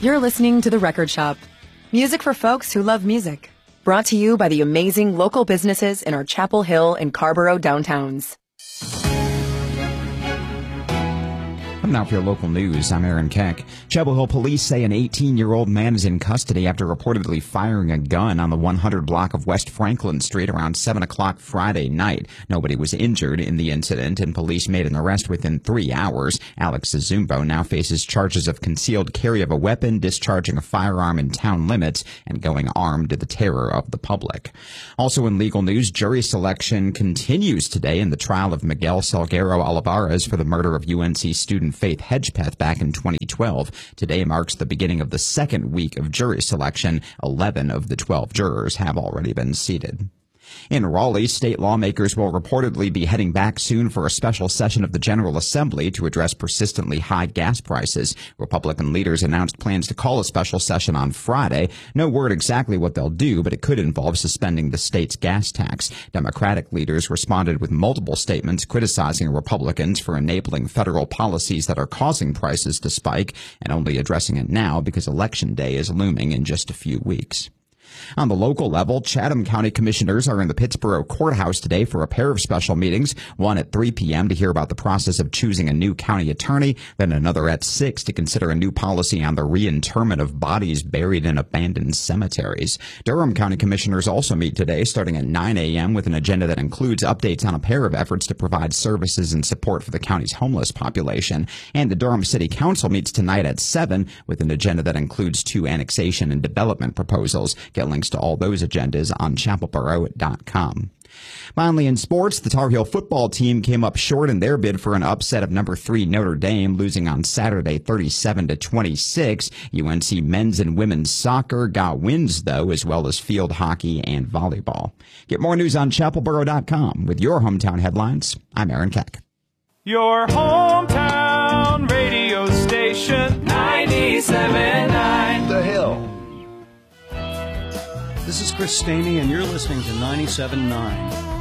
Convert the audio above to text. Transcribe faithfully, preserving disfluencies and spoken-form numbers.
You're listening to The Record Shop. Music for folks who love music. Brought to you by the amazing local businesses in our Chapel Hill and Carborough downtowns. Now for your local news, I'm Aaron Keck. Chapel Hill police say an eighteen-year-old man is in custody after reportedly firing a gun on the one hundred block of West Franklin Street around seven o'clock Friday night. Nobody was injured in the incident, and police made an arrest within three hours. Alex Zumbo now faces charges of concealed carry of a weapon, discharging a firearm in town limits, and going armed to the terror of the public. Also in legal news, jury selection continues today in the trial of Miguel Salguero Olivares for the murder of U N C student Faith Hedgepeth back in twenty twelve. Today marks the beginning of the second week of jury selection. Eleven of the twelve jurors have already been seated. In Raleigh, state lawmakers will reportedly be heading back soon for a special session of the General Assembly to address persistently high gas prices. Republican leaders announced plans to call a special session on Friday. No word exactly what they'll do, but it could involve suspending the state's gas tax. Democratic leaders responded with multiple statements criticizing Republicans for enabling federal policies that are causing prices to spike, and only addressing it now because Election Day is looming in just a few weeks. On the local level, Chatham County commissioners are in the Pittsboro courthouse today for a pair of special meetings, one at three p.m. to hear about the process of choosing a new county attorney, then another at six to consider a new policy on the reinterment of bodies buried in abandoned cemeteries. Durham County commissioners also meet today starting at nine a.m. with an agenda that includes updates on a pair of efforts to provide services and support for the county's homeless population. And the Durham City Council meets tonight at seven with an agenda that includes two annexation and development proposals. Get links to all those agendas on chapel borough dot com. Finally, in sports, the Tar Heel football team came up short in their bid for an upset of number three Notre Dame, losing on Saturday thirty-seven to twenty-six. U N C men's and women's soccer got wins, though, as well as field hockey and volleyball. Get more news on chapel borough dot com. With your hometown headlines, I'm Aaron Keck. Your hometown radio station, ninety-seven point nine The Hill. This is Chris Stamey, and you're listening to ninety-seven point nine.